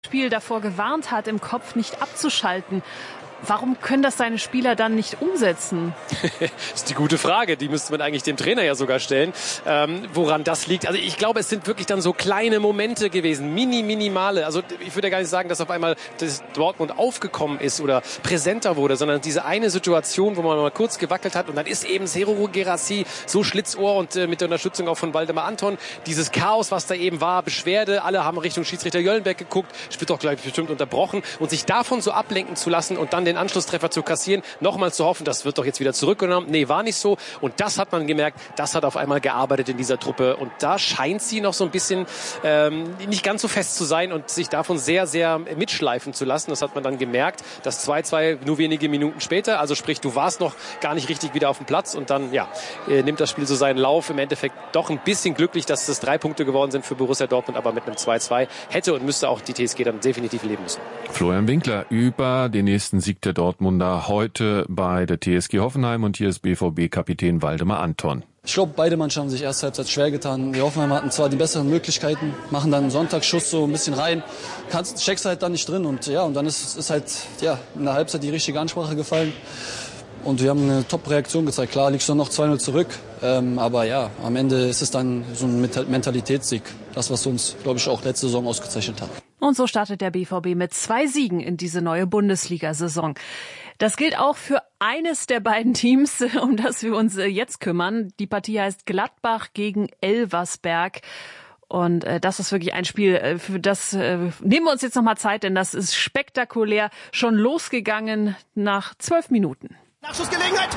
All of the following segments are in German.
Spiel davor gewarnt hat, im Kopf nicht abzuschalten. Warum können das seine Spieler dann nicht umsetzen? Das ist die gute Frage. Die müsste man eigentlich dem Trainer ja sogar stellen. Woran das liegt. Also ich glaube, es sind wirklich dann so kleine Momente gewesen. Minimale. Also ich würde ja gar nicht sagen, dass auf einmal das Dortmund aufgekommen ist oder präsenter wurde, sondern diese eine Situation, wo man mal kurz gewackelt hat und dann ist eben Serhou Guirassy so Schlitzohr und mit der Unterstützung auch von Waldemar Anton. Dieses Chaos, was da eben war, Beschwerde. Alle haben Richtung Schiedsrichter Jöllenbeck geguckt. Wird doch gleich bestimmt unterbrochen. Und sich davon so ablenken zu lassen und dann den Anschlusstreffer zu kassieren, nochmal zu hoffen, das wird doch jetzt wieder zurückgenommen. Nee, war nicht so. Und das hat man gemerkt, das hat auf einmal gearbeitet in dieser Truppe. Und da scheint sie noch so ein bisschen nicht ganz so fest zu sein und sich davon sehr, sehr mitschleifen zu lassen. Das hat man dann gemerkt. Das 2-2 nur wenige Minuten später. Also sprich, du warst noch gar nicht richtig wieder auf dem Platz. Und dann nimmt das Spiel so seinen Lauf. Im Endeffekt doch ein bisschen glücklich, dass das 3 Punkte geworden sind für Borussia Dortmund. Aber mit einem 2-2 hätte und müsste auch die TSG dann definitiv leben müssen. Florian Winkler über den nächsten Sieg der Dortmunder heute bei der TSG Hoffenheim und hier ist BVB-Kapitän Waldemar Anton. Ich glaube, beide Mannschaften haben sich erste Halbzeit schwer getan. Die Hoffenheimer hatten zwar die besseren Möglichkeiten, machen dann einen Sonntagsschuss so ein bisschen rein, steckst halt dann nicht drin und dann ist halt in der Halbzeit die richtige Ansprache gefallen. Und wir haben eine Top-Reaktion gezeigt. Klar, liegst du noch 2-0 zurück. Aber am Ende ist es dann so ein Mentalitätssieg. Das, was uns, glaube ich, auch letzte Saison ausgezeichnet hat. Und so startet der BVB mit 2 Siegen in diese neue Bundesliga-Saison. Das gilt auch für eines der beiden Teams, um das wir uns jetzt kümmern. Die Partie heißt Gladbach gegen Elversberg. Und das ist wirklich ein Spiel, für das nehmen wir uns jetzt nochmal Zeit, denn das ist spektakulär schon losgegangen nach 12 Minuten. Nachschussgelegenheit,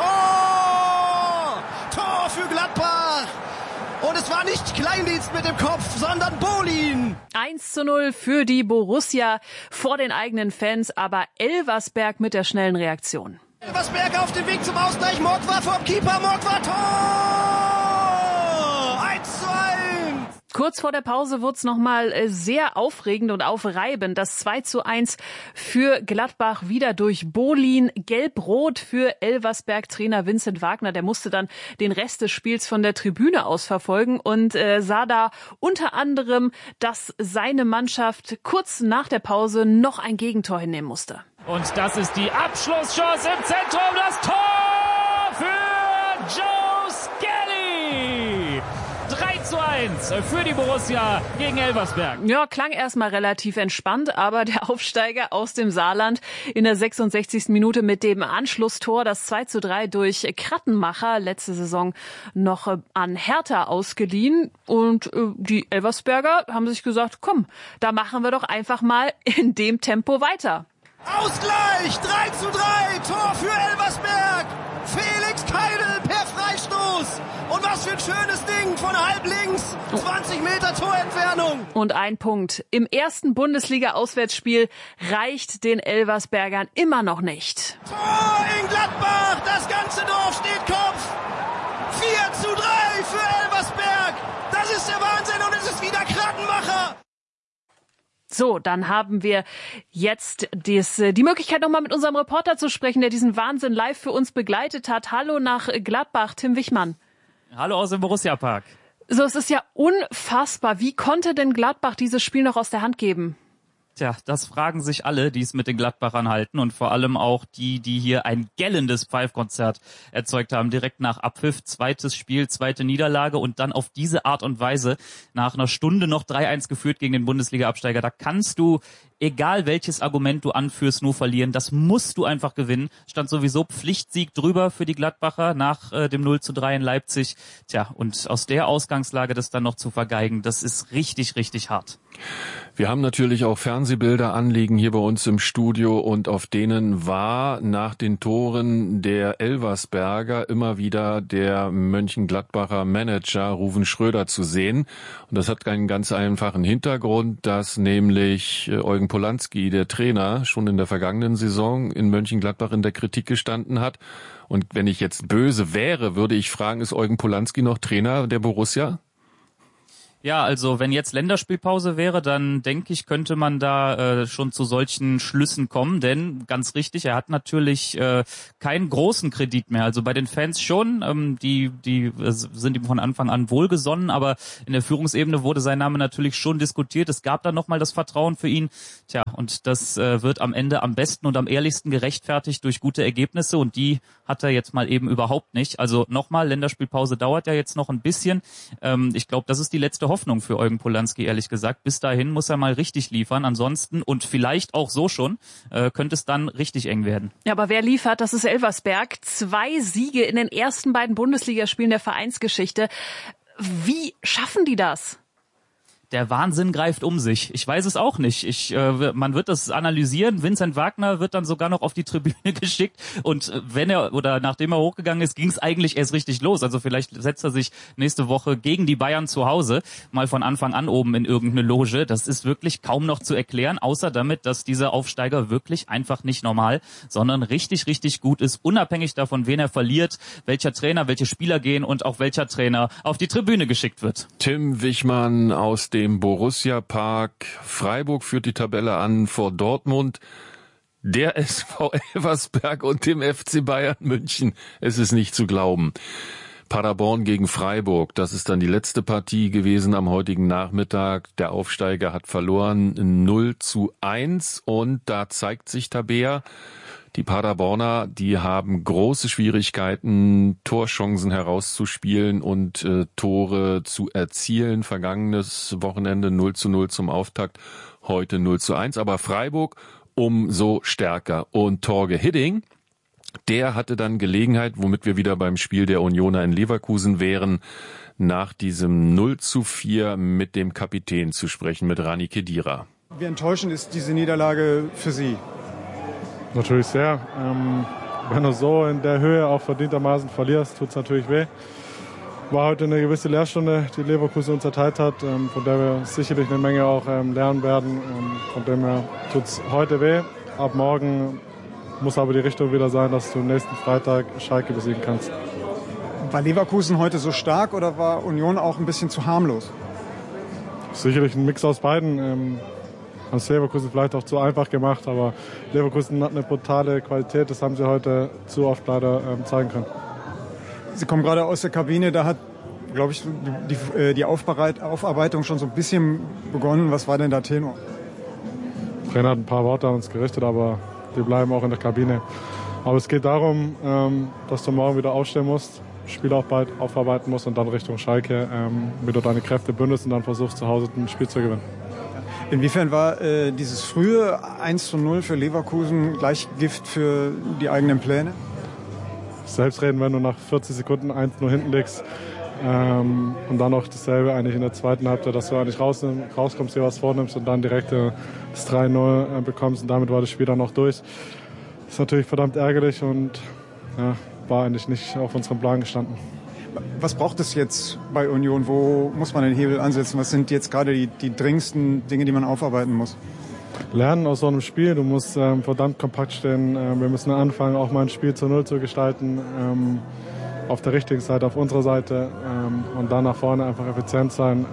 Tor! Tor für Gladbach! Und es war nicht Kleindienst mit dem Kopf, sondern Bolin. 1:0 für die Borussia vor den eigenen Fans, aber Elversberg mit der schnellen Reaktion. Elversberg auf dem Weg zum Ausgleich, Morg war vom Keeper, Morg war Tor! 1:1. Kurz vor der Pause wurde es nochmal sehr aufregend und aufreibend. Das 2:1 für Gladbach wieder durch Bolin. Gelb-Rot für Elversberg-Trainer Vincent Wagner. Der musste dann den Rest des Spiels von der Tribüne aus verfolgen und sah da unter anderem, dass seine Mannschaft kurz nach der Pause noch ein Gegentor hinnehmen musste. Und das ist die Abschlusschance im Zentrum. Das Tor für Joe Skelly. 3:1 für die Borussia gegen Elversberg. Ja, klang erstmal relativ entspannt, aber der Aufsteiger aus dem Saarland in der 66. Minute mit dem Anschlusstor, das 2:3 durch Krattenmacher, letzte Saison noch an Hertha ausgeliehen. Und die Elversberger haben sich gesagt, komm, da machen wir doch einfach mal in dem Tempo weiter. Ausgleich, 3:3, Tor für Elversberg. Felix Keidel per Freistoß. Und was für ein schönes Ding von halb links. 20 Meter Torentfernung. Und ein Punkt im ersten Bundesliga-Auswärtsspiel reicht den Elversbergern immer noch nicht. Tor in Gladbach, das ganze Dorf steht Kopf. 4:3 für Elversberg. Das ist der Wahnsinn und es ist wieder Krattenmacher. So, dann haben wir jetzt die Möglichkeit, nochmal mit unserem Reporter zu sprechen, der diesen Wahnsinn live für uns begleitet hat. Hallo nach Gladbach, Tim Wichmann. Hallo aus dem Borussia-Park. So, es ist ja unfassbar. Wie konnte denn Gladbach dieses Spiel noch aus der Hand geben? Tja, das fragen sich alle, die es mit den Gladbachern halten und vor allem auch die hier ein gellendes Pfeifkonzert erzeugt haben. Direkt nach Abpfiff, zweites Spiel, zweite Niederlage und dann auf diese Art und Weise nach einer Stunde noch 3:1 geführt gegen den Bundesliga-Absteiger. Da kannst du, egal welches Argument du anführst, nur verlieren. Das musst du einfach gewinnen. Stand sowieso Pflichtsieg drüber für die Gladbacher nach dem 0:3 in Leipzig. Tja, und aus der Ausgangslage das dann noch zu vergeigen, das ist richtig, richtig hart. Wir haben natürlich auch Fernsehbilder anliegen hier bei uns im Studio und auf denen war nach den Toren der Elversberger immer wieder der Mönchengladbacher Manager Ruven Schröder zu sehen. Und das hat einen ganz einfachen Hintergrund, dass nämlich Eugen Polanski, der Trainer, schon in der vergangenen Saison in Mönchengladbach in der Kritik gestanden hat. Und wenn ich jetzt böse wäre, würde ich fragen, ist Eugen Polanski noch Trainer der Borussia? Ja, also wenn jetzt Länderspielpause wäre, dann denke ich, könnte man da schon zu solchen Schlüssen kommen, denn ganz richtig, er hat natürlich keinen großen Kredit mehr. Also bei den Fans schon, die sind ihm von Anfang an wohlgesonnen, aber in der Führungsebene wurde sein Name natürlich schon diskutiert. Es gab dann nochmal das Vertrauen für ihn. Tja, und das wird am Ende am besten und am ehrlichsten gerechtfertigt durch gute Ergebnisse und die hat er jetzt mal eben überhaupt nicht. Also nochmal, Länderspielpause dauert ja jetzt noch ein bisschen. Ich glaube, das ist die letzte Hoffnung für Eugen Polanski, ehrlich gesagt. Bis dahin muss er mal richtig liefern. Ansonsten, und vielleicht auch so schon, könnte es dann richtig eng werden. Ja, aber wer liefert, das ist Elversberg. 2 Siege in den ersten beiden Bundesligaspielen der Vereinsgeschichte. Wie schaffen die das? Der Wahnsinn greift um sich. Ich weiß es auch nicht. Man wird das analysieren. Vincent Wagner wird dann sogar noch auf die Tribüne geschickt. Und nachdem er hochgegangen ist, ging es eigentlich erst richtig los. Also vielleicht setzt er sich nächste Woche gegen die Bayern zu Hause mal von Anfang an oben in irgendeine Loge. Das ist wirklich kaum noch zu erklären, außer damit, dass dieser Aufsteiger wirklich einfach nicht normal, sondern richtig, richtig gut ist, unabhängig davon, wen er verliert, welcher Trainer, welche Spieler gehen und auch welcher Trainer auf die Tribüne geschickt wird. Tim Wichmann aus dem Borussia Park. Freiburg führt die Tabelle an vor Dortmund, der SV Elversberg und dem FC Bayern München. Es ist nicht zu glauben. Paderborn gegen Freiburg, das ist dann die letzte Partie gewesen am heutigen Nachmittag. Der Aufsteiger hat verloren 0:1 und da zeigt sich Tabea, die Paderborner, die haben große Schwierigkeiten, Torchancen herauszuspielen und Tore zu erzielen. Vergangenes Wochenende 0:0 zum Auftakt, heute 0:1. Aber Freiburg umso stärker. Und Torge Hidding, der hatte dann Gelegenheit, womit wir wieder beim Spiel der Unioner in Leverkusen wären, nach diesem 0:4 mit dem Kapitän zu sprechen, mit Rani Khedira. Wie enttäuschend ist diese Niederlage für Sie? Natürlich sehr. Wenn du so in der Höhe auch verdientermaßen verlierst, tut es natürlich weh. War heute eine gewisse Lehrstunde, die Leverkusen uns erteilt hat, von der wir sicherlich eine Menge auch lernen werden. Von dem her tut es heute weh. Ab morgen muss aber die Richtung wieder sein, dass du nächsten Freitag Schalke besiegen kannst. War Leverkusen heute so stark oder war Union auch ein bisschen zu harmlos? Sicherlich ein Mix aus beiden. Haben es Leverkusen vielleicht auch zu einfach gemacht, aber Leverkusen hat eine brutale Qualität, das haben sie heute zu oft leider zeigen können. Sie kommen gerade aus der Kabine, da hat, glaube ich, die Aufarbeitung schon so ein bisschen begonnen. Was war denn da Tenor? Der Trainer hat ein paar Worte an uns gerichtet, aber wir bleiben auch in der Kabine. Aber es geht darum, dass du morgen wieder aufstehen musst, Spiel aufarbeiten musst und dann Richtung Schalke wieder deine Kräfte bündelst und dann versuchst zu Hause ein Spiel zu gewinnen. Inwiefern war dieses frühe 1:0 für Leverkusen gleich Gift für die eigenen Pläne? Selbstreden, wenn du nach 40 Sekunden 1:0 hinten liegst und dann noch dasselbe eigentlich in der zweiten Halbzeit, dass du eigentlich rauskommst, dir was vornimmst und dann direkt das 3:0 bekommst und damit war das Spiel dann noch durch. Das ist natürlich verdammt ärgerlich und ja, war eigentlich nicht auf unserem Plan gestanden. Was braucht es jetzt bei Union? Wo muss man den Hebel ansetzen? Was sind jetzt gerade die dringendsten Dinge, die man aufarbeiten muss? Lernen aus so einem Spiel. Du musst verdammt kompakt stehen. Wir müssen anfangen, auch mal ein Spiel zu 0 zu gestalten. Auf der richtigen Seite, auf unserer Seite. Und dann nach vorne einfach effizient sein.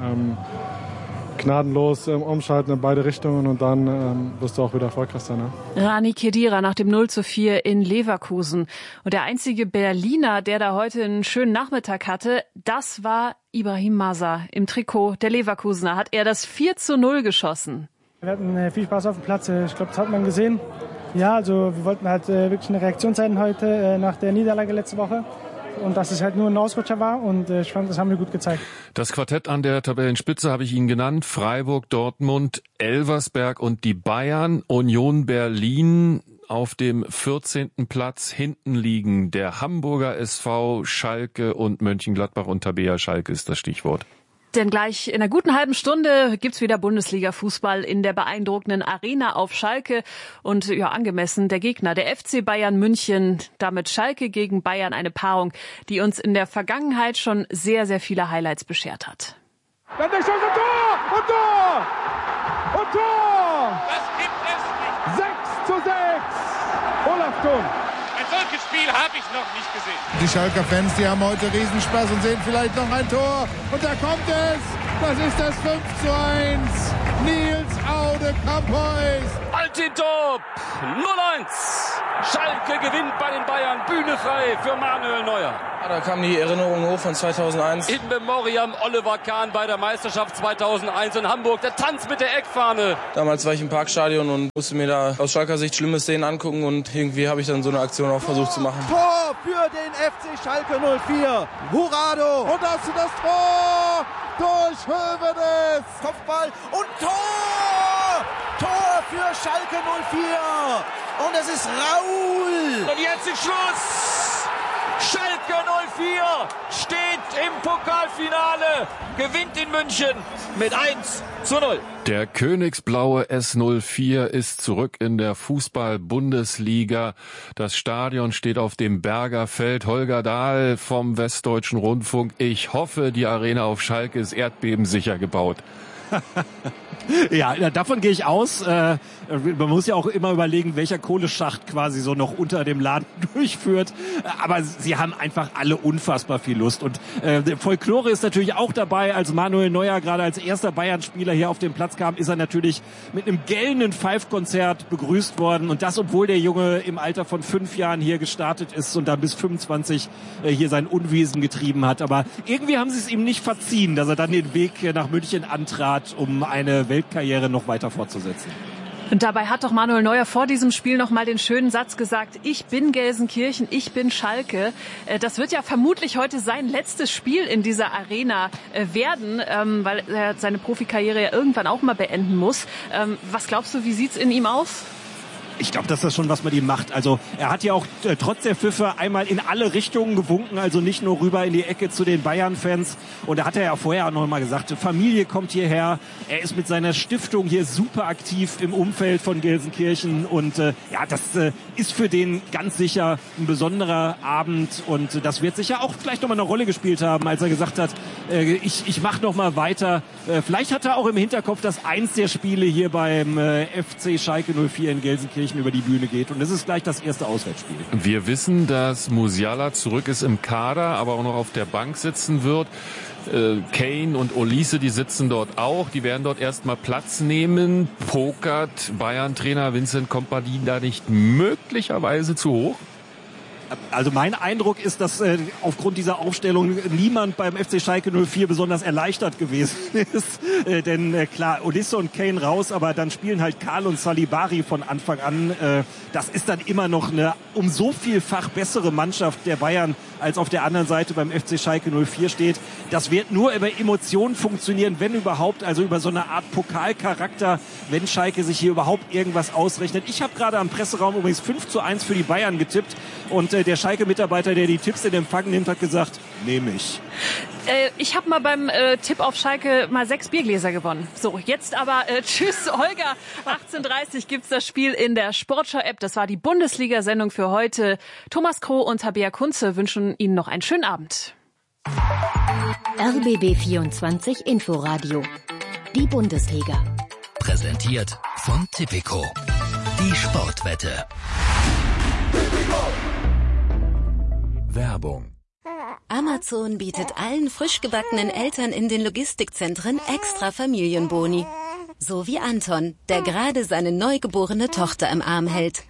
Gnadenlos umschalten in beide Richtungen und dann wirst du auch wieder erfolgreich sein. Ne? Rani Khedira nach dem 0:4 in Leverkusen. Und der einzige Berliner, der da heute einen schönen Nachmittag hatte, das war Ibrahim Maza im Trikot der Leverkusener. Hat er das 4:0 geschossen. Wir hatten viel Spaß auf dem Platz. Ich glaube, das hat man gesehen. Ja, also wir wollten halt wirklich eine Reaktion zeigen heute nach der Niederlage letzte Woche. Und dass es halt nur ein Ausrutscher war und ich fand, das haben wir gut gezeigt. Das Quartett an der Tabellenspitze habe ich Ihnen genannt. Freiburg, Dortmund, Elversberg und die Bayern. Union Berlin auf dem 14. Platz. Hinten liegen der Hamburger SV, Schalke und Mönchengladbach und Tabea Schalke ist das Stichwort. Denn gleich in einer guten halben Stunde gibt's wieder Bundesliga-Fußball in der beeindruckenden Arena auf Schalke. Und ja, angemessen der Gegner, der FC Bayern München. Damit Schalke gegen Bayern, eine Paarung, die uns in der Vergangenheit schon sehr, sehr viele Highlights beschert hat. Dann der Schuss und Tor! Und Tor! Und Tor! Das gibt es nicht. 6:6! Olaf Thun. Ein solches Spiel habe ich noch nicht gesehen. Die Schalker Fans, die haben heute Riesenspaß und sehen vielleicht noch ein Tor. Und da kommt es. Das ist das 5:1. Nils Aude Kampois. Altintop 0:1. Schalke gewinnt bei den Bayern. Bühne frei für Manuel Neuer. Ja, da kam die Erinnerung hoch von 2001. In Memoriam Oliver Kahn bei der Meisterschaft 2001 in Hamburg. Der Tanz mit der Eckfahne. Damals war ich im Parkstadion und musste mir da aus Schalker Sicht schlimme Szenen angucken. Und irgendwie habe ich dann so eine Aktion auch versucht zu machen. Tor für den FC Schalke 04. Hurado. Und das ist das Tor durch Hövedes. Kopfball und Tor! Tor für Schalke 04. Und es ist Raul. Und jetzt ist Schluss. Schalke 04 steht im Pokalfinale, gewinnt in München mit 1:0. Der königsblaue S04 ist zurück in der Fußball-Bundesliga. Das Stadion steht auf dem Berger Feld. Holger Dahl vom Westdeutschen Rundfunk. Ich hoffe, die Arena auf Schalke ist erdbebensicher gebaut. Ja, davon gehe ich aus. Man muss ja auch immer überlegen, welcher Kohleschacht quasi so noch unter dem Laden durchführt. Aber sie haben einfach alle unfassbar viel Lust. Und Folklore ist natürlich auch dabei. Als Manuel Neuer gerade als erster Bayern-Spieler hier auf den Platz kam, ist er natürlich mit einem gellenden Pfeifkonzert begrüßt worden. Und das, obwohl der Junge im Alter von 5 Jahren hier gestartet ist und dann bis 25 hier sein Unwesen getrieben hat. Aber irgendwie haben sie es ihm nicht verziehen, dass er dann den Weg nach München antrat, um eine Weltkarriere noch weiter fortzusetzen. Und dabei hat doch Manuel Neuer vor diesem Spiel noch mal den schönen Satz gesagt: Ich bin Gelsenkirchen, ich bin Schalke. Das wird ja vermutlich heute sein letztes Spiel in dieser Arena werden, weil er seine Profikarriere ja irgendwann auch mal beenden muss. Was glaubst du, wie sieht's in ihm aus? Ich glaube, dass das schon was mit ihm macht. Also er hat ja auch trotz der Pfiffe einmal in alle Richtungen gewunken, also nicht nur rüber in die Ecke zu den Bayern-Fans. Und da hat er ja vorher auch noch mal gesagt, Familie kommt hierher. Er ist mit seiner Stiftung hier super aktiv im Umfeld von Gelsenkirchen. Und ja, das ist für den ganz sicher ein besonderer Abend. Und das wird sicher auch vielleicht noch mal eine Rolle gespielt haben, als er gesagt hat, ich mache noch mal weiter. Vielleicht hat er auch im Hinterkopf, dass eins der Spiele hier beim FC Schalke 04 in Gelsenkirchen über die Bühne geht. Und das ist gleich das erste Auswärtsspiel. Wir wissen, dass Musiala zurück ist im Kader, aber auch noch auf der Bank sitzen wird. Kane und Olise, die sitzen dort auch. Die werden dort erstmal Platz nehmen. Pokert Bayern-Trainer Vincent Kompany da nicht möglicherweise zu hoch? Also mein Eindruck ist, dass aufgrund dieser Aufstellung niemand beim FC Schalke 04 besonders erleichtert gewesen ist. Denn klar, Olise und Kane raus, aber dann spielen halt Karl und Salibari von Anfang an. Das ist dann immer noch eine um so vielfach bessere Mannschaft der Bayern, als auf der anderen Seite beim FC Schalke 04 steht. Das wird nur über Emotionen funktionieren, wenn überhaupt, also über so eine Art Pokalcharakter, wenn Schalke sich hier überhaupt irgendwas ausrechnet. Ich habe gerade am Presseraum übrigens 5:1 für die Bayern getippt und der Schalke-Mitarbeiter, der die Tipps in Empfang nimmt, hat gesagt, nehme ich. Ich habe mal beim Tipp auf Schalke mal 6 Biergläser gewonnen. So, jetzt aber tschüss, Holger. 18:30 gibt's das Spiel in der Sportschau-App. Das war die Bundesliga-Sendung für heute. Thomas Kroh und Tabea Kunze wünschen Ihnen noch einen schönen Abend. RBB 24 Inforadio. Die Bundesliga. Präsentiert von Tipico. Die Sportwette. Werbung. Amazon bietet allen frisch gebackenen Eltern in den Logistikzentren extra Familienboni. So wie Anton, der gerade seine neugeborene Tochter im Arm hält.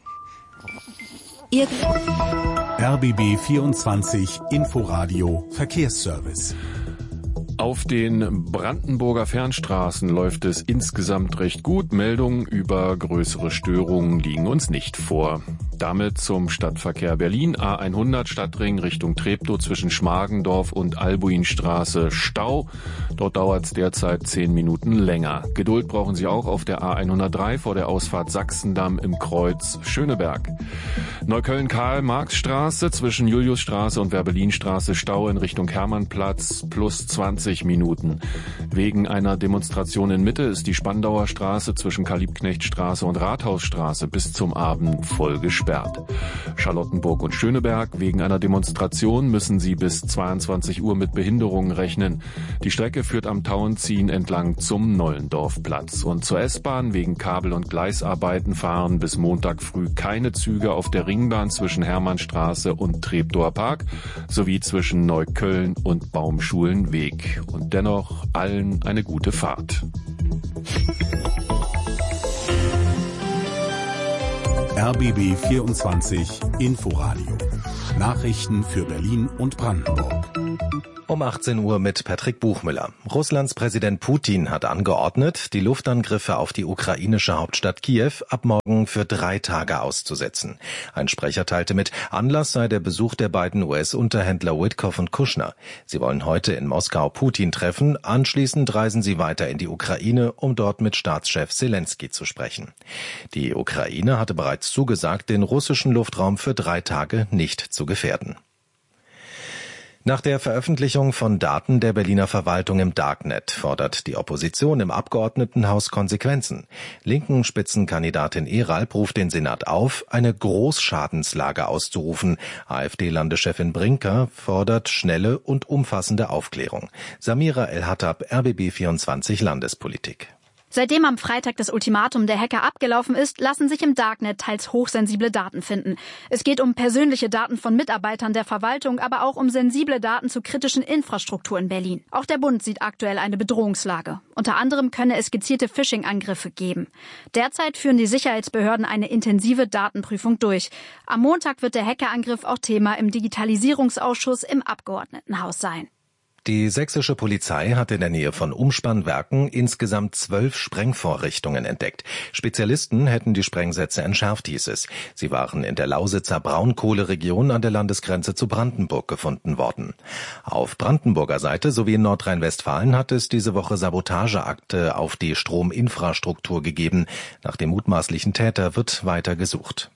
RBB 24 Inforadio Verkehrsservice. Auf den Brandenburger Fernstraßen läuft es insgesamt recht gut. Meldungen über größere Störungen liegen uns nicht vor. Damit zum Stadtverkehr Berlin. A100 Stadtring Richtung Treptow zwischen Schmargendorf und Albuinstraße Stau. Dort dauert es derzeit 10 Minuten länger. Geduld brauchen Sie auch auf der A103 vor der Ausfahrt Sachsendamm im Kreuz Schöneberg. Neukölln-Karl-Marx-Straße zwischen Juliusstraße und Werbelinstraße Stau in Richtung Hermannplatz plus 20 Minuten. Wegen einer Demonstration in Mitte ist die Spandauer Straße zwischen Karl-Liebknecht-Straße und Rathausstraße bis zum Abend voll gesperrt. Charlottenburg und Schöneberg. Wegen einer Demonstration müssen Sie bis 22 Uhr mit Behinderungen rechnen. Die Strecke führt am Tauenziehen entlang zum Nollendorfplatz. Und zur S-Bahn wegen Kabel- und Gleisarbeiten fahren bis Montag früh keine Züge auf der Ringbahn zwischen Hermannstraße und Treptower Park sowie zwischen Neukölln und Baumschulenweg. und dennoch allen eine gute Fahrt. RBB 24 Inforadio. Nachrichten für Berlin und Brandenburg. Um 18 Uhr mit Patrick Buchmüller. Russlands Präsident Putin hat angeordnet, die Luftangriffe auf die ukrainische Hauptstadt Kiew ab morgen für 3 Tage auszusetzen. Ein Sprecher teilte mit, Anlass sei der Besuch der beiden US-Unterhändler Witkoff und Kushner. Sie wollen heute in Moskau Putin treffen, anschließend reisen sie weiter in die Ukraine, um dort mit Staatschef Selenskyj zu sprechen. Die Ukraine hatte bereits zugesagt, den russischen Luftraum für 3 Tage nicht zu gefährden. Nach der Veröffentlichung von Daten der Berliner Verwaltung im Darknet fordert die Opposition im Abgeordnetenhaus Konsequenzen. Linken Spitzenkandidatin Eralp ruft den Senat auf, eine Großschadenslage auszurufen. AfD-Landeschefin Brinker fordert schnelle und umfassende Aufklärung. Samira El-Hattab, RBB 24 Landespolitik. Seitdem am Freitag das Ultimatum der Hacker abgelaufen ist, lassen sich im Darknet teils hochsensible Daten finden. Es geht um persönliche Daten von Mitarbeitern der Verwaltung, aber auch um sensible Daten zu kritischen Infrastruktur in Berlin. Auch der Bund sieht aktuell eine Bedrohungslage. Unter anderem könne es gezielte Phishing-Angriffe geben. Derzeit führen die Sicherheitsbehörden eine intensive Datenprüfung durch. Am Montag wird der Hackerangriff auch Thema im Digitalisierungsausschuss im Abgeordnetenhaus sein. Die sächsische Polizei hat in der Nähe von Umspannwerken insgesamt 12 Sprengvorrichtungen entdeckt. Spezialisten hätten die Sprengsätze entschärft, hieß es. Sie waren in der Lausitzer Braunkohleregion an der Landesgrenze zu Brandenburg gefunden worden. Auf Brandenburger Seite sowie in Nordrhein-Westfalen hat es diese Woche Sabotageakte auf die Strominfrastruktur gegeben. Nach dem mutmaßlichen Täter wird weiter gesucht.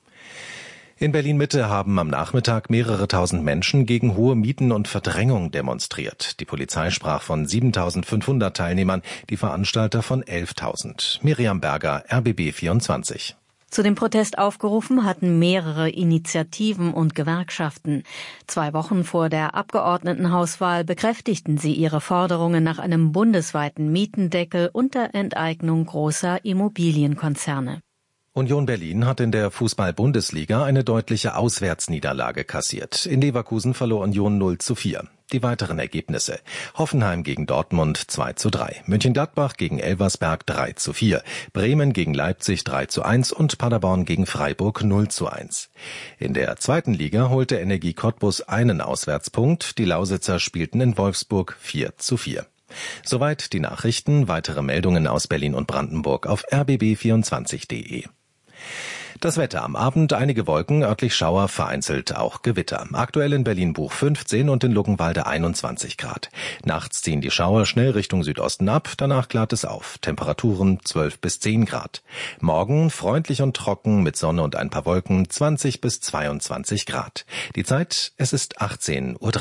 In Berlin-Mitte haben am Nachmittag mehrere tausend Menschen gegen hohe Mieten und Verdrängung demonstriert. Die Polizei sprach von 7.500 Teilnehmern, die Veranstalter von 11.000. Miriam Berger, RBB 24. Zu dem Protest aufgerufen hatten mehrere Initiativen und Gewerkschaften. 2 Wochen vor der Abgeordnetenhauswahl bekräftigten sie ihre Forderungen nach einem bundesweiten Mietendeckel und der Enteignung großer Immobilienkonzerne. Union Berlin hat in der Fußball-Bundesliga eine deutliche Auswärtsniederlage kassiert. In Leverkusen verlor Union 0:4. Die weiteren Ergebnisse: Hoffenheim gegen Dortmund 2:3, Mönchengladbach gegen Elversberg 3:4, Bremen gegen Leipzig 3:1 und Paderborn gegen Freiburg 0:1. In der zweiten Liga holte Energie Cottbus einen Auswärtspunkt, die Lausitzer spielten in Wolfsburg 4:4. Soweit die Nachrichten. Weitere Meldungen aus Berlin und Brandenburg auf rbb24.de. Das Wetter: am Abend einige Wolken, örtlich Schauer, vereinzelt auch Gewitter. Aktuell in Berlin-Buch 15 und in Luckenwalde 21 Grad. Nachts ziehen die Schauer schnell Richtung Südosten ab, danach klart es auf. Temperaturen 12 bis 10 Grad. Morgen freundlich und trocken mit Sonne und ein paar Wolken, 20 bis 22 Grad. Die Zeit, es ist 18:03 Uhr.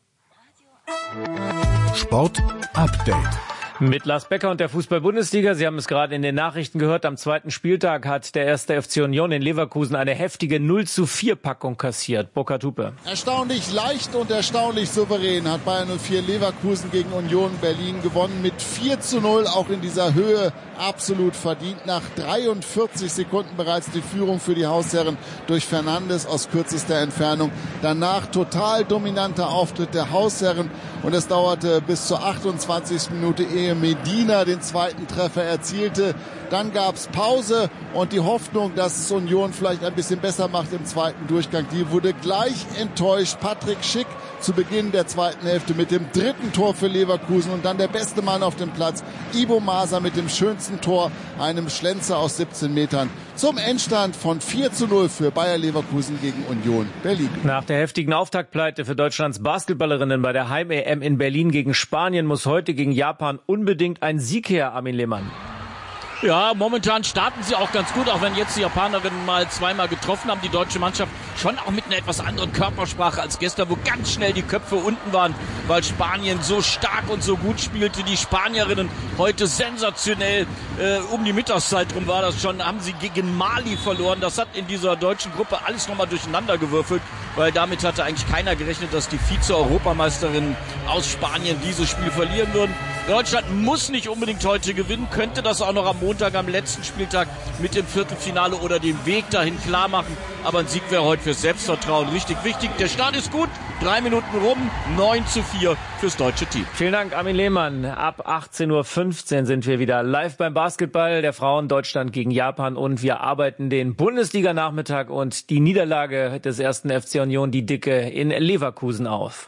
Sport Update. Mit Lars Becker und der Fußball-Bundesliga. Sie haben es gerade in den Nachrichten gehört. Am zweiten Spieltag hat der 1. FC Union in Leverkusen eine heftige 0:4-Packung kassiert. Burkhard Hupe. Erstaunlich leicht und erstaunlich souverän hat Bayern 04 Leverkusen gegen Union Berlin gewonnen mit 4:0. Auch in dieser Höhe absolut verdient. Nach 43 Sekunden bereits die Führung für die Hausherren durch Fernandes aus kürzester Entfernung. Danach total dominanter Auftritt der Hausherren. Und es dauerte bis zur 28. Minute, ehe Medina den zweiten Treffer erzielte. Dann gab's Pause und die Hoffnung, dass es Union vielleicht ein bisschen besser macht im zweiten Durchgang, die wurde gleich enttäuscht. Patrick Schick zu Beginn der zweiten Hälfte mit dem dritten Tor für Leverkusen und dann der beste Mann auf dem Platz, Ibo Maser mit dem schönsten Tor, einem Schlenzer aus 17 Metern. Zum Endstand von 4:0 für Bayer Leverkusen gegen Union Berlin. Nach der heftigen Auftaktpleite für Deutschlands Basketballerinnen bei der Heim-EM in Berlin gegen Spanien muss heute gegen Japan unbedingt ein Sieg her, Armin Lehmann. Ja, momentan starten sie auch ganz gut, auch wenn jetzt die Japanerinnen mal zweimal getroffen haben. Die deutsche Mannschaft schon auch mit einer etwas anderen Körpersprache als gestern, wo ganz schnell die Köpfe unten waren, weil Spanien so stark und so gut spielte. Die Spanierinnen heute sensationell, um die Mittagszeit rum war das schon, haben sie gegen Mali verloren. Das hat in dieser deutschen Gruppe alles nochmal durcheinander gewürfelt, weil damit hatte eigentlich keiner gerechnet, dass die Vize-Europameisterinnen aus Spanien dieses Spiel verlieren würden. Deutschland muss nicht unbedingt heute gewinnen, könnte das auch noch am Montag, am letzten Spieltag mit dem Viertelfinale oder dem Weg dahin klar machen. Aber ein Sieg wäre heute fürs Selbstvertrauen richtig wichtig. Der Start ist gut, 3 Minuten rum, 9:4 fürs deutsche Team. Vielen Dank, Armin Lehmann. Ab 18:15 Uhr sind wir wieder live beim Basketball der Frauen, Deutschland gegen Japan, und wir arbeiten den Bundesliga-Nachmittag und die Niederlage des ersten FC Union, die Dicke, in Leverkusen auf.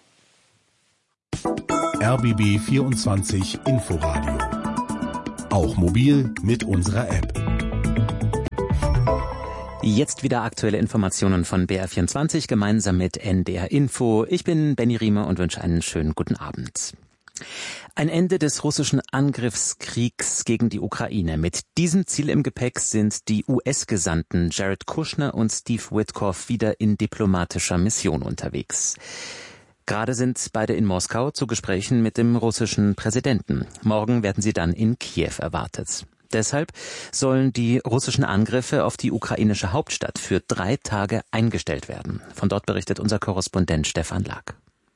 RBB 24 Inforadio. Auch mobil mit unserer App. Jetzt wieder aktuelle Informationen von BR24 gemeinsam mit NDR Info. Ich bin Benny Riemer und wünsche einen schönen guten Abend. Ein Ende des russischen Angriffskriegs gegen die Ukraine. Mit diesem Ziel im Gepäck sind die US-Gesandten Jared Kushner und Steve Witkoff wieder in diplomatischer Mission unterwegs. Gerade sind beide in Moskau zu Gesprächen mit dem russischen Präsidenten. Morgen werden sie dann in Kiew erwartet. Deshalb sollen die russischen Angriffe auf die ukrainische Hauptstadt für 3 Tage eingestellt werden. Von dort berichtet unser Korrespondent Stefan Lack.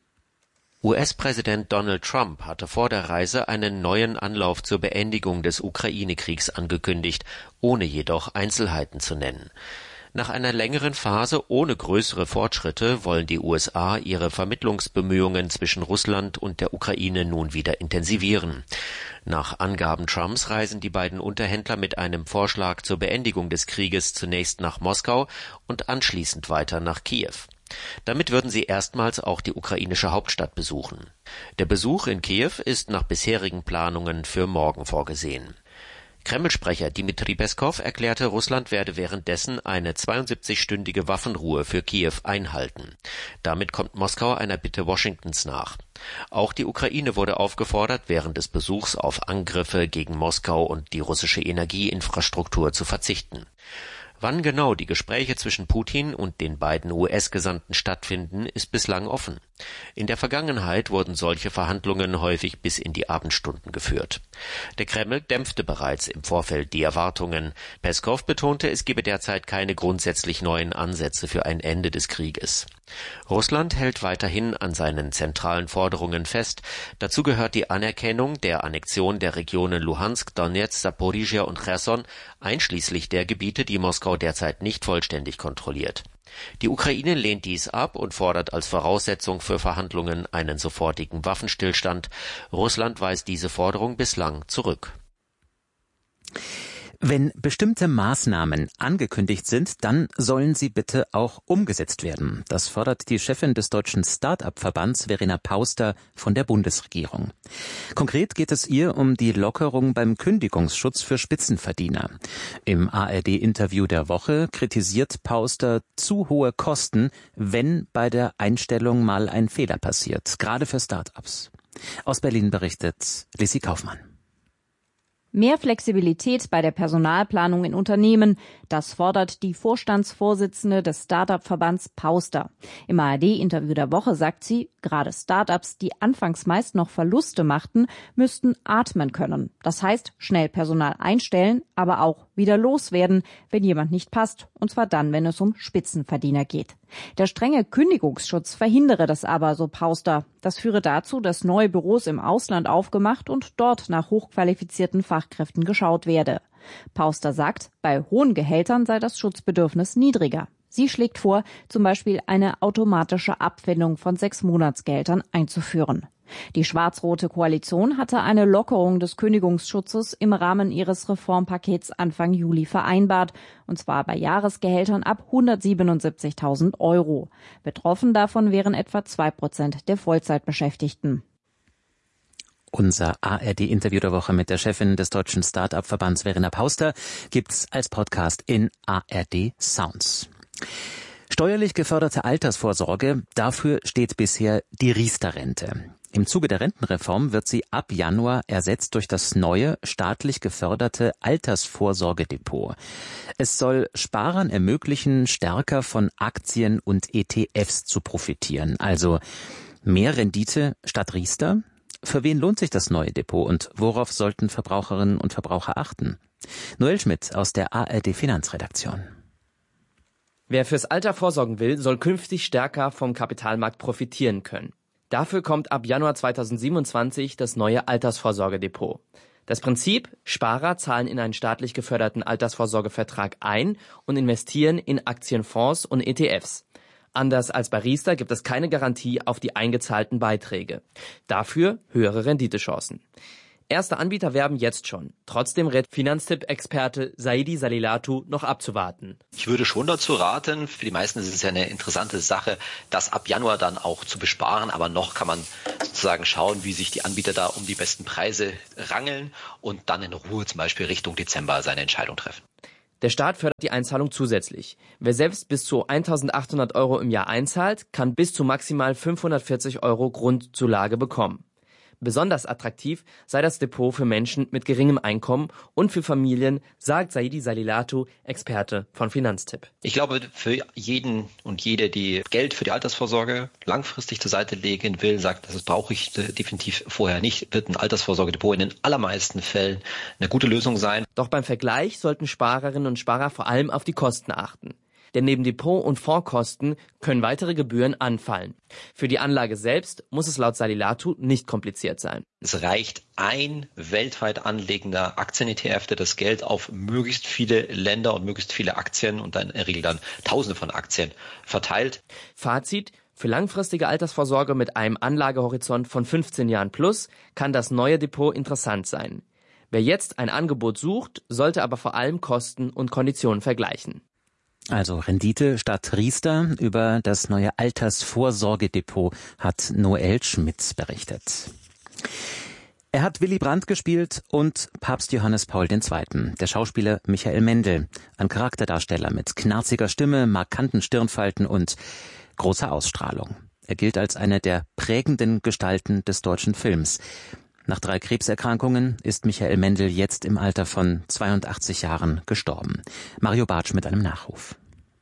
US-Präsident Donald Trump hatte vor der Reise einen neuen Anlauf zur Beendigung des Ukraine-Kriegs angekündigt, ohne jedoch Einzelheiten zu nennen. Nach einer längeren Phase ohne größere Fortschritte wollen die USA ihre Vermittlungsbemühungen zwischen Russland und der Ukraine nun wieder intensivieren. Nach Angaben Trumps reisen die beiden Unterhändler mit einem Vorschlag zur Beendigung des Krieges zunächst nach Moskau und anschließend weiter nach Kiew. Damit würden sie erstmals auch die ukrainische Hauptstadt besuchen. Der Besuch in Kiew ist nach bisherigen Planungen für morgen vorgesehen. Kreml-Sprecher Dmitri Peskow erklärte, Russland werde währenddessen eine 72-stündige Waffenruhe für Kiew einhalten. Damit kommt Moskau einer Bitte Washingtons nach. Auch die Ukraine wurde aufgefordert, während des Besuchs auf Angriffe gegen Moskau und die russische Energieinfrastruktur zu verzichten. Wann genau die Gespräche zwischen Putin und den beiden US-Gesandten stattfinden, ist bislang offen. In der Vergangenheit wurden solche Verhandlungen häufig bis in die Abendstunden geführt. Der Kreml dämpfte bereits im Vorfeld die Erwartungen. Peskow betonte, es gebe derzeit keine grundsätzlich neuen Ansätze für ein Ende des Krieges. Russland hält weiterhin an seinen zentralen Forderungen fest. Dazu gehört die Anerkennung der Annexion der Regionen Luhansk, Donetsk, Saporizhia und Cherson, einschließlich der Gebiete, die Moskau derzeit nicht vollständig kontrolliert. Die Ukraine lehnt dies ab und fordert als Voraussetzung für Verhandlungen einen sofortigen Waffenstillstand. Russland weist diese Forderung bislang zurück. Wenn bestimmte Maßnahmen angekündigt sind, dann sollen sie bitte auch umgesetzt werden. Das fordert die Chefin des deutschen Start-up-Verbands Verena Pauster von der Bundesregierung. Konkret geht es ihr um die Lockerung beim Kündigungsschutz für Spitzenverdiener. Im ARD-Interview der Woche kritisiert Pauster zu hohe Kosten, wenn bei der Einstellung mal ein Fehler passiert, gerade für Start-ups. Aus Berlin berichtet Lissy Kaufmann. Mehr Flexibilität bei der Personalplanung in Unternehmen, das fordert die Vorstandsvorsitzende des Start-up-Verbands Pauster. Im ARD-Interview der Woche sagt sie, gerade Start-ups, die anfangs meist noch Verluste machten, müssten atmen können. Das heißt, schnell Personal einstellen, aber auch wieder loswerden, wenn jemand nicht passt, und zwar dann, wenn es um Spitzenverdiener geht. Der strenge Kündigungsschutz verhindere das aber, so Pauster. Das führe dazu, dass neue Büros im Ausland aufgemacht und dort nach hochqualifizierten Fachkräften geschaut werde. Pauster sagt, bei hohen Gehältern sei das Schutzbedürfnis niedriger. Sie schlägt vor, zum Beispiel eine automatische Abfindung von 6 Monatsgehältern einzuführen. Die schwarz-rote Koalition hatte eine Lockerung des Kündigungsschutzes im Rahmen ihres Reformpakets Anfang Juli vereinbart, und zwar bei Jahresgehältern ab 177.000 €. Betroffen davon wären etwa 2% der Vollzeitbeschäftigten. Unser ARD-Interview der Woche mit der Chefin des deutschen Start-up-Verbands Verena Pauster gibt's als Podcast in ARD Sounds. Steuerlich geförderte Altersvorsorge, dafür steht bisher die Riester-Rente. Im Zuge der Rentenreform wird sie ab Januar ersetzt durch das neue, staatlich geförderte Altersvorsorgedepot. Es soll Sparern ermöglichen, stärker von Aktien und ETFs zu profitieren. Also mehr Rendite statt Riester? Für wen lohnt sich das neue Depot und worauf sollten Verbraucherinnen und Verbraucher achten? Noel Schmidt aus der ARD Finanzredaktion. Wer fürs Alter vorsorgen will, soll künftig stärker vom Kapitalmarkt profitieren können. Dafür kommt ab Januar 2027 das neue Altersvorsorgedepot. Das Prinzip: Sparer zahlen in einen staatlich geförderten Altersvorsorgevertrag ein und investieren in Aktienfonds und ETFs. Anders als bei Riester gibt es keine Garantie auf die eingezahlten Beiträge. Dafür höhere Renditechancen. Erste Anbieter werben jetzt schon. Trotzdem rät Finanztipp-Experte Saidi Salilatu noch abzuwarten. Ich würde schon dazu raten, für die meisten ist es ja eine interessante Sache, das ab Januar dann auch zu besparen. Aber noch kann man sozusagen schauen, wie sich die Anbieter da um die besten Preise rangeln und dann in Ruhe zum Beispiel Richtung Dezember seine Entscheidung treffen. Der Staat fördert die Einzahlung zusätzlich. Wer selbst bis zu 1.800 € im Jahr einzahlt, kann bis zu maximal 540 € Grundzulage bekommen. Besonders attraktiv sei das Depot für Menschen mit geringem Einkommen und für Familien, sagt Saidi Salilatu, Experte von Finanztipp. Ich glaube, für jeden und jede, die Geld für die Altersvorsorge langfristig zur Seite legen will, sagt, das brauche ich definitiv vorher nicht, wird ein Altersvorsorgedepot in den allermeisten Fällen eine gute Lösung sein. Doch beim Vergleich sollten Sparerinnen und Sparer vor allem auf die Kosten achten. Denn neben Depot- und Fondskosten können weitere Gebühren anfallen. Für die Anlage selbst muss es laut Salilatu nicht kompliziert sein. Es reicht ein weltweit anlegender Aktien-ETF, der das Geld auf möglichst viele Länder und möglichst viele Aktien und dann in der Regel dann Tausende von Aktien verteilt. Fazit: Für langfristige Altersvorsorge mit einem Anlagehorizont von 15 Jahren plus kann das neue Depot interessant sein. Wer jetzt ein Angebot sucht, sollte aber vor allem Kosten und Konditionen vergleichen. Also Rendite statt Riester. Über das neue Altersvorsorgedepot hat Noel Schmitz berichtet. Er hat Willy Brandt gespielt und Papst Johannes Paul II. Der Schauspieler Michael Mendl, ein Charakterdarsteller mit knarziger Stimme, markanten Stirnfalten und großer Ausstrahlung. Er gilt als eine der prägenden Gestalten des deutschen Films. Nach 3 Krebserkrankungen ist Michael Mendl jetzt im Alter von 82 Jahren gestorben. Mario Bartsch mit einem Nachruf.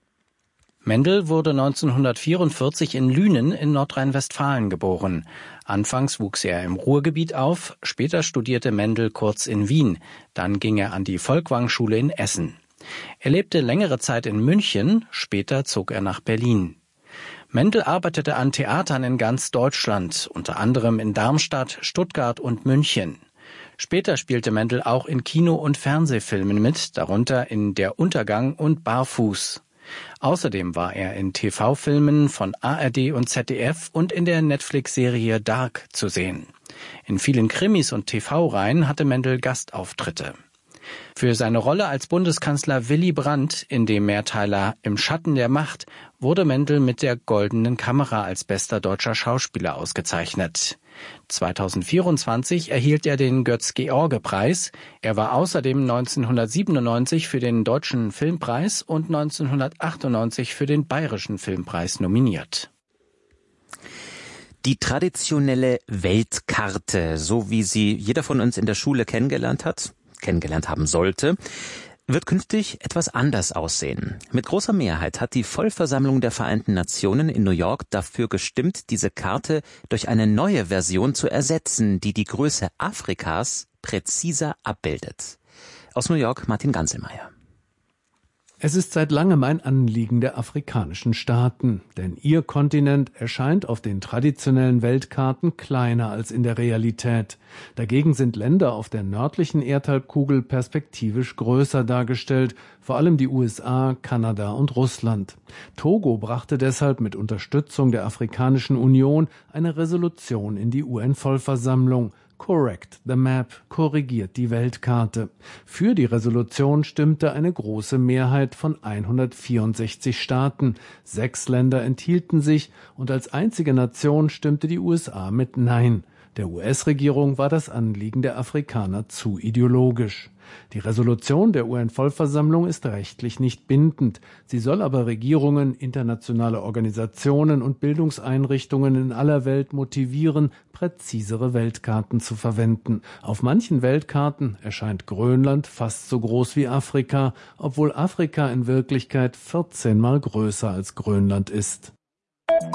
Mendl wurde 1944 in Lünen in Nordrhein-Westfalen geboren. Anfangs wuchs er im Ruhrgebiet auf, später studierte Mendl kurz in Wien. Dann ging er an die Folkwang-Schule in Essen. Er lebte längere Zeit in München, später zog er nach Berlin. Mendl arbeitete an Theatern in ganz Deutschland, unter anderem in Darmstadt, Stuttgart und München. Später spielte Mendl auch in Kino- und Fernsehfilmen mit, darunter in Der Untergang und Barfuß. Außerdem war er in TV-Filmen von ARD und ZDF und in der Netflix-Serie Dark zu sehen. In vielen Krimis und TV-Reihen hatte Mendl Gastauftritte. Für seine Rolle als Bundeskanzler Willy Brandt in dem Mehrteiler Im Schatten der Macht wurde Mendl mit der Goldenen Kamera als bester deutscher Schauspieler ausgezeichnet. 2024 erhielt er den Götz-George-Preis. Er war außerdem 1997 für den Deutschen Filmpreis und 1998 für den Bayerischen Filmpreis nominiert. Die traditionelle Weltkarte, so wie sie jeder von uns in der Schule kennengelernt haben sollte, wird künftig etwas anders aussehen. Mit großer Mehrheit hat die Vollversammlung der Vereinten Nationen in New York dafür gestimmt, diese Karte durch eine neue Version zu ersetzen, die die Größe Afrikas präziser abbildet. Aus New York Martin Ganselmeier. Es ist seit langem ein Anliegen der afrikanischen Staaten, denn ihr Kontinent erscheint auf den traditionellen Weltkarten kleiner als in der Realität. Dagegen sind Länder auf der nördlichen Erdhalbkugel perspektivisch größer dargestellt, vor allem die USA, Kanada und Russland. Togo brachte deshalb mit Unterstützung der Afrikanischen Union eine Resolution in die UN-Vollversammlung. Correct the Map, korrigiert die Weltkarte. Für die Resolution stimmte eine große Mehrheit von 164 Staaten. 6 Länder enthielten sich und als einzige Nation stimmte die USA mit Nein. Der US-Regierung war das Anliegen der Afrikaner zu ideologisch. Die Resolution der UN-Vollversammlung ist rechtlich nicht bindend. Sie soll aber Regierungen, internationale Organisationen und Bildungseinrichtungen in aller Welt motivieren, präzisere Weltkarten zu verwenden. Auf manchen Weltkarten erscheint Grönland fast so groß wie Afrika, obwohl Afrika in Wirklichkeit 14-mal größer als Grönland ist.